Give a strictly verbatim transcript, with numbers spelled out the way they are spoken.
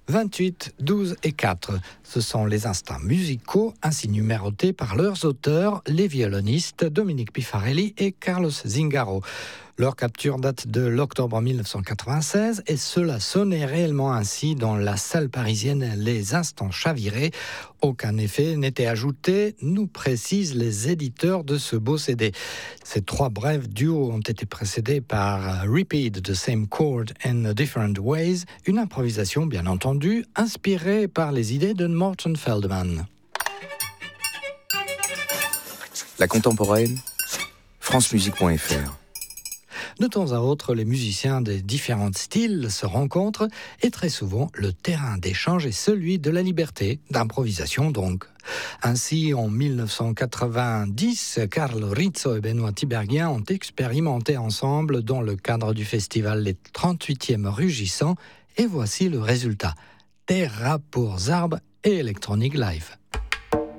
vingt-huit, douze et quatre. Ce sont les instants musicaux ainsi numérotés par leurs auteurs, les violonistes Dominique Pifarelli et Carlos Zingaro. Leur capture date de l'octobre mille neuf cent quatre-vingt-seize et cela sonnait réellement ainsi dans la salle parisienne Les Instants Chavirés. Aucun effet n'était ajouté, nous précisent les éditeurs de ce beau C D. Ces trois brefs duos ont été précédés par Repeat the Same Chord in Different Ways, une improvisation bien entendu inspirée par les idées de Morton Feldman. La contemporaine, francemusique point f r. De temps à autre, les musiciens des différents styles se rencontrent et très souvent, le terrain d'échange est celui de la liberté, d'improvisation donc. Ainsi, en mille neuf cent quatre-vingt-dix, Carl Rizzo et Benoît Tiberghien ont expérimenté ensemble dans le cadre du festival Les trente-huitièmes Rugissants et voici le résultat. Terra pour Zarb et Electronic Live.